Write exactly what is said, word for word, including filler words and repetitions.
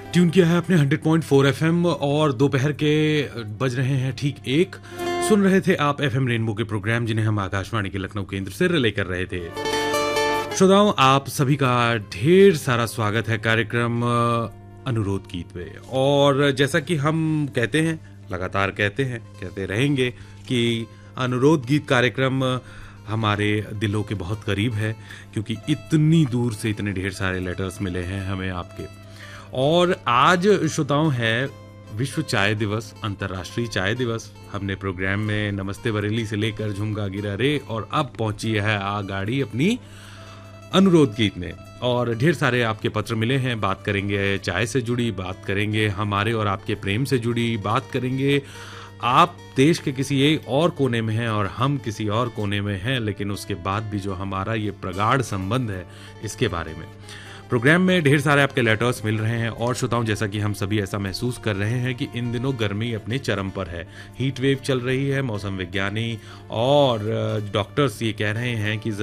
Tune किया है अपने हंड्रेड पॉइंट फोर एफएम और दोपहर के बज रहे हैं ठीक एक। सुन रहे थे आप एफएम रेनबो के प्रोग्राम जिन्हें हम आकाशवाणी के लखनऊ केंद्र से रिले कर रहे थे। श्रोताओं, आप सभी का ढेर सारा स्वागत है कार्यक्रम अनुरोध गीत पे। और जैसा कि हम कहते हैं, लगातार कहते हैं, कहते रहेंगे कि अनुरोध गीत कार्यक्रम हमारे दिलों के बहुत करीब है, क्योंकि इतनी दूर से इतने ढेर सारे लेटर्स मिले हैं हमें आपके। और आज श्रोताओं है विश्व चाय दिवस, अंतर्राष्ट्रीय चाय दिवस। हमने प्रोग्राम में नमस्ते बरेली से लेकर झुमका गिरा रे और अब पहुंची है आ गाड़ी अपनी अनुरोध गीत में। और ढेर सारे आपके पत्र मिले हैं। बात करेंगे चाय से जुड़ी, बात करेंगे हमारे और आपके प्रेम से जुड़ी, बात करेंगे आप देश के किसी एक और कोने में हैं और हम किसी और कोने में हैं, लेकिन उसके बाद भी जो हमारा ये प्रगाढ़ संबंध है इसके बारे में। प्रोग्राम में ढेर सारे आपके लेटर्स मिल रहे हैं। और श्रोताओं, जैसा कि हम सभी ऐसा महसूस कर रहे हैं कि इन दिनों गर्मी अपने चरम पर है, हीट वेव चल रही है। मौसम विज्ञानी और डॉक्टर्स ये कह रहे हैं कि